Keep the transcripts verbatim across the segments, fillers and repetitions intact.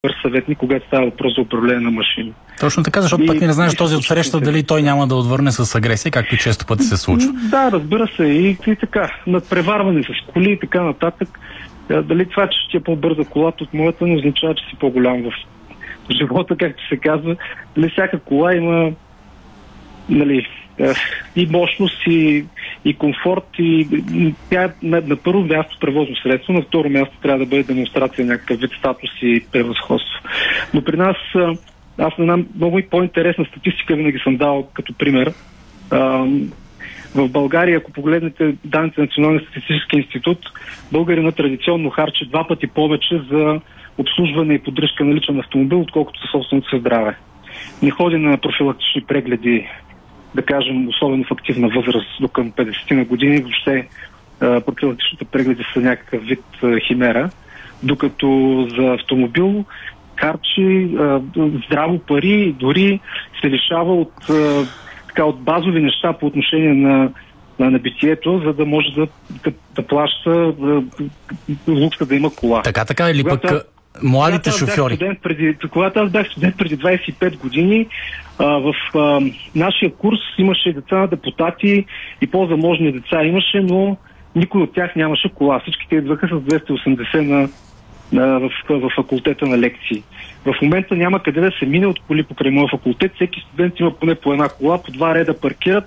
добър съветник, когато става въпрос за управление на машини. Точно така, защото и, пък не знаеш този отсреща дали той няма да отвърне с агресия, както често пъти се случва. Да, разбира се, и, и така, надпреварване с коли и така нататък. Дали това, че ти е по-бърза колата от моята, не означава, че си по-голям в живота, както се казва. Дали всяка кола има, нали, и мощност, и, и комфорт, и тя на, на първо място превозно средство, на второ място трябва да бъде демонстрация на някакъв вид статус и превъзходство. Но при нас, аз на една много и по-интересна статистика винаги съм дал като пример. В България, ако погледнете данните на Националния статистически институт, българина традиционно харчи два пъти повече за обслужване и поддръжка на личен автомобил, отколкото със собственото си здраве. Не ходи на профилактични прегледи, да кажем, особено в активна възраст, до към петдесет на години, въобще профилактичните прегледи са някакъв вид а, химера, докато за автомобил харчи а, здраво пари, дори се лишава от, а, така, от базови неща по отношение на, на, на битието, за да може да, да, да плаща да, лукса да има кола. Така, така или пък аз, младите когато шофьори? Преди, когато аз бях студент преди двадесет и пет години, а, в а, нашия курс имаше деца на депутати и по-заможни деца имаше, но никой от тях нямаше кола. Всички те идваха с двеста и осемдесет на, на, в, в факултета на лекции. В момента няма къде да се мине от коли покрай моя факултет. Всеки студент има поне по една кола, по два реда паркират.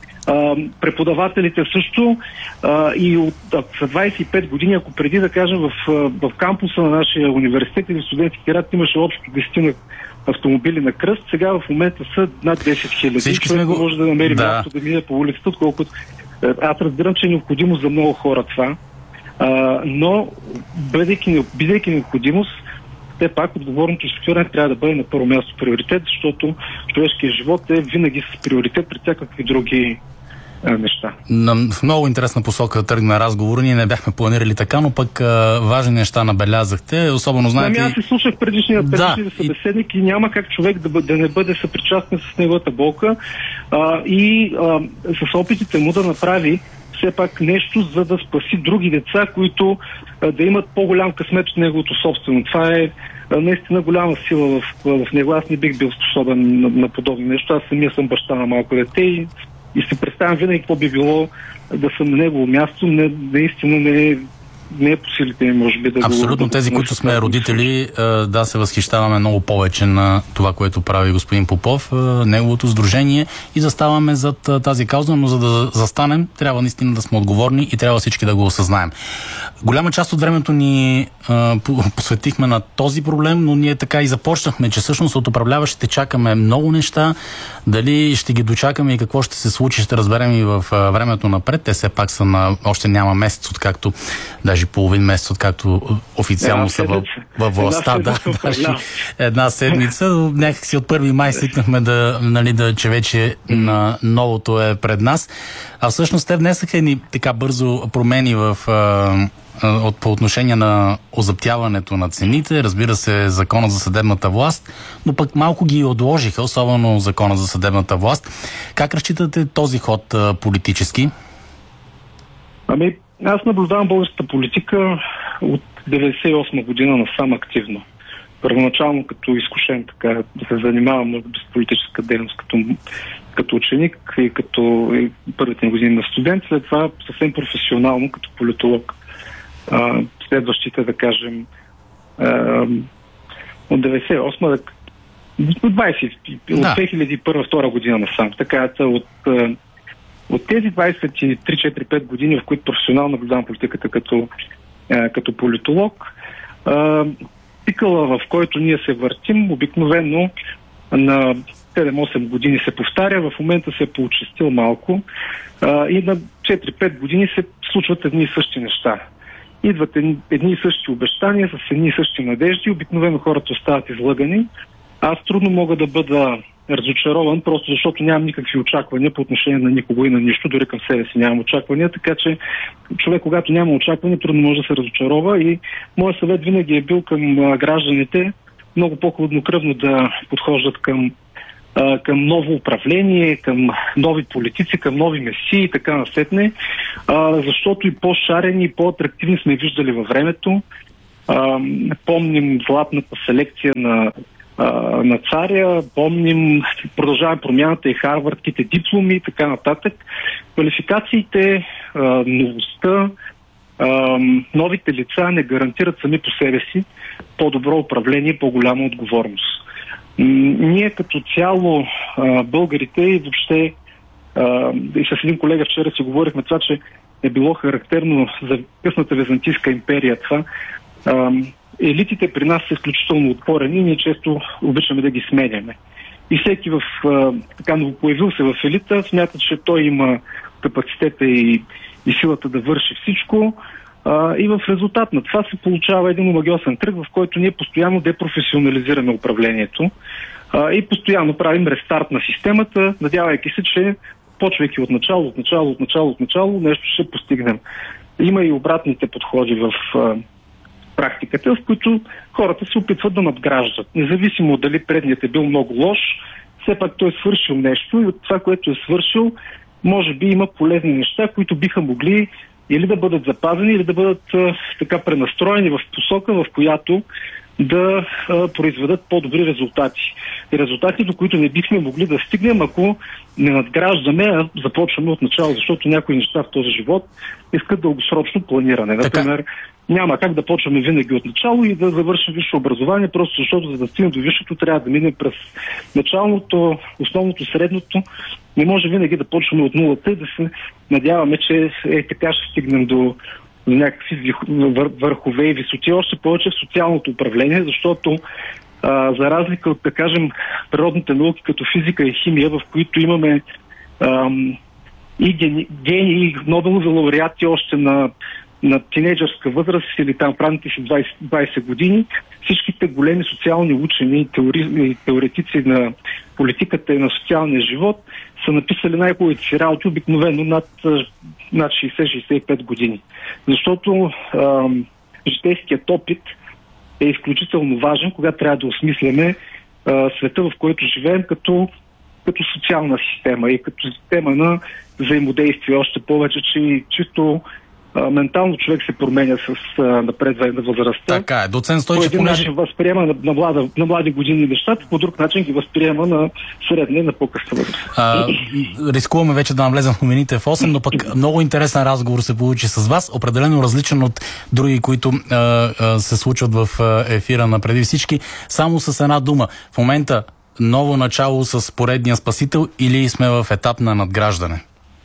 Uh, преподавателите също uh, и от uh, двадесет и пет години, ако преди да кажем в, uh, в кампуса на нашия университет или студентски град имаше общо десет автомобили на кръст, сега в момента са над десет хиляди. Всички сме го... може да намери да. място да мине по улицата, отколкото uh, аз разбирам, че е необходимо за много хора това, uh, но бидейки, бидейки необходимост, все пак отговорното шофиране трябва да бъде на първо място приоритет, защото човешкият живот е винаги с приоритет пред всякакви други неща. В много интересна посока тръгна разговор. Ние не бяхме планирали така, но пък а, важни неща набелязахте. Особено знаете... Ами аз се слушах предишния да, събеседник и... и няма как човек да, да не бъде съпричастен с неговата болка а, и а, с опитите му да направи все пак нещо, за да спаси други деца, които а, да имат по-голям късмет от неговото собствено. Това е а, наистина голяма сила в, в него. Аз не бих бил способен на, на подобно нещо. Аз самия съм баща на малко дете и И се представям винаги какво би било да съм на негово място. Не, наистина не е, не е по силите ми, може би. Да Абсолютно, го, тези, да които сме родители, да се възхищаваме много повече на това, което прави господин Попов, неговото сдружение и заставаме зад тази кауза, но за да застанем, трябва наистина да сме отговорни и трябва всички да го осъзнаем. Голяма част от времето ни а, посветихме на този проблем, но ние така и започнахме, че всъщност от управляващите чакаме много неща. Дали ще ги дочакаме и какво ще се случи, ще разберем и в а, времето напред. Те все пак са на... Още няма месец, откакто, даже половин месец, откакто официално са във във властта. Да, даже една седмица. Някакси от първи май свикнахме да, нали, да, че вече на новото е пред нас. А всъщност те внесаха ни така бързо промени в... А, от по отношение на озаптяването на цените, разбира се, закона за съдебната власт, но пък малко ги отложиха, особено закона за съдебната власт. Как разчитате този ход а, политически? Ами, аз наблюдавам българската политика от деветдесет и осма година насам активно. Първоначално като изкушен така да се занимавам с политическа дейност като, като ученик и като и първите години на студент, след това съвсем професионално като политолог. Uh, следващите, да кажем, uh, от деветдесет и осма до двадесет, да. От две хиляди и първа-втора година насам. Така, от, uh, от тези двадесет и три четири пет години, в които професионално наблюдавам политиката като, uh, като политолог, uh, цикъла, в който ние се въртим, обикновено на седем-осем години се повтаря, в момента се е поучастил малко uh, и на четири-пет години се случват едни и същи неща. Идват едни и същи обещания, с едни и същи надежди, обикновено хората остават излъгани. Аз трудно мога да бъда разочарован, просто защото нямам никакви очаквания по отношение на никого и на нищо, дори към себе си нямам очаквания, така че човек, когато няма очаквания, трудно може да се разочарова и моят съвет винаги е бил към гражданите много по-хладнокръвно да подхождат към към ново управление, към нови политици, към нови месии и така насетне, защото и по-шарени, и по-атрактивни сме виждали във времето. А, помним златната селекция на, а, на царя, помним продължаваме промяната и харвардските дипломи и така нататък. Квалификациите, а, новостта, а, новите лица не гарантират сами по себе си по-добро управление и по-голяма отговорност. Ние като цяло а, българите и въобще а, и с един колега вчера си говорихме това, че е било характерно за късната Византийска империя това. А, елитите при нас са изключително отворени и ние често обичаме да ги сменяме. И всеки в а, така новопоявил се в елита смята, че той има капацитета и, и силата да върши всичко. Uh, и в резултат на това се получава един омагьосан кръг, в който ние постоянно депрофесионализираме управлението uh, и постоянно правим рестарт на системата, надявайки се, че почвайки от начало, от начало, от начало, от начало, нещо ще постигнем. Има и обратните подходи в uh, практиката, в които хората се опитват да надграждат. Независимо дали предният е бил много лош, все пак той е свършил нещо и от това, което е свършил, може би има полезни неща, които биха могли или да бъдат запазени, или да бъдат а, така пренастроени в посока, в която да а, произведат по-добри резултати. И резултати, до които не бихме могли да стигнем, ако не надграждаме, а започваме от начало, защото някои неща в този живот искат дългосрочно планиране. Например, няма как да почваме винаги от начало и да завършим висше образование, просто защото за да стигнем до висшето трябва да минем през началното, основното, средното. Не може винаги да почваме от нулата и да се надяваме, че е така ще стигнем до, до някакви върхове и висоти. Още повече в социалното управление, защото а, за разлика от, да кажем, природните науки като физика и химия, в които имаме ам, и гени, гени, и Нобелови лауреати още на на тинейджърска възраст или там в ранните си двайсет, двайсет години, всичките големи социални учени и, теори, и теоретици на политиката и на социалния живот са написали най-хубавите си работи обикновено над, над шейсет шейсет и пет години. Защото ам, житейският опит е изключително важен, когато трябва да осмисляме а, света, в който живеем, като, като социална система и като система на взаимодействие. Още повече, че чисто ментално човек се променя с напредване на възрастта. Така е. Доцент Стойчев, по един начин възприема на, на, млада, на млади години нещата, по друг начин ги възприема на средна и на по-късна възраст. А, рискуваме вече да навлезем в новините в осем, но пък много интересен разговор се получи с вас, определено различен от други, които а, а, се случват в ефира на Преди всички. Само с една дума. В момента ново начало с поредния спасител или сме в етап на надграждане?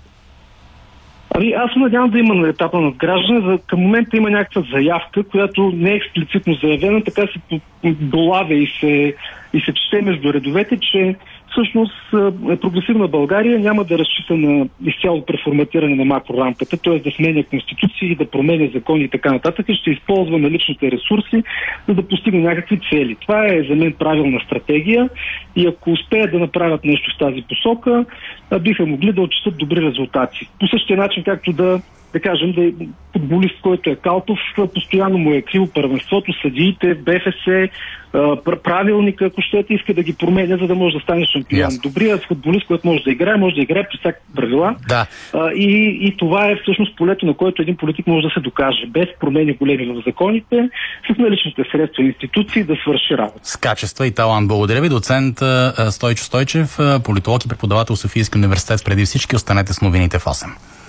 Ами аз се надявам да има на етапа на надграждане. За, към момента има някаква заявка, която не е експлицитно заявена, така се долавя и се, и се чете между редовете, че всъщност прогресивна България няма да разчита на изцяло преформатиране на макрорамката, т.е. да сменя конституции, да променя закони и така нататък и ще използва наличните ресурси, за да постигне някакви цели. Това е за мен правилна стратегия и ако успеят да направят нещо в тази посока, биха могли да отчитат добри резултати. По същия начин, както да да кажем, да е футболист, който е Калтов, постоянно му е крил първенството, съдиите, БФС, правилника, ако щете, иска да ги променя, за да може да стане шампион. Yes. Добрият футболист, който може да играе, може да играе при всяка правила. Да. А, и, и това е всъщност полето, на което един политик може да се докаже. Без промени големи в законите, с наличните средства и институции да свърши работа. С качества и талант. Благодаря ви, доцент Стойчо Стойчев, политолог и преподавател в Софийския университет. Преди всички останете с новините в осем.